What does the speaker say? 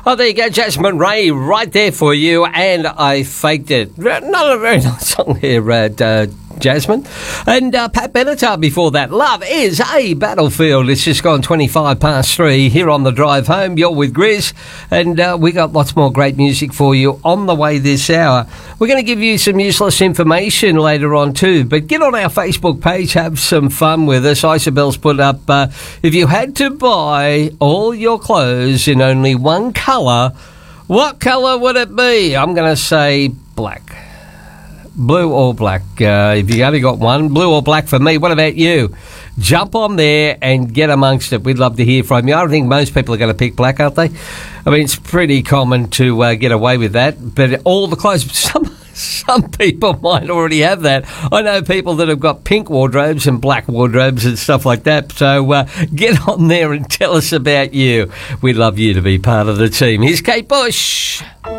Oh, there you go, Jasmine Ray, right there for you, and I faked it. Not a very nice song here, Jasmine. And Pat Benatar before that. Love is a battlefield. It's just gone 3 here on the drive home. You're with Grizz, and we got lots more great music for you on the way this hour. We're going to give you some useless information later on too, but get on our Facebook page, have some fun with us. Isabel's put up, if you had to buy all your clothes in only one colour, what colour would it be? I'm going to say black. Blue or black. If you only got one, blue or black for me. What about you? Jump on there and get amongst it. We'd love to hear from you. I think most people are going to pick black, aren't they? I mean, it's pretty common to get away with that. But all the clothes, some people might already have that. I know people that have got pink wardrobes and black wardrobes and stuff like that. So get on there and tell us about you. We'd love you to be part of the team. Here's Kate Bush.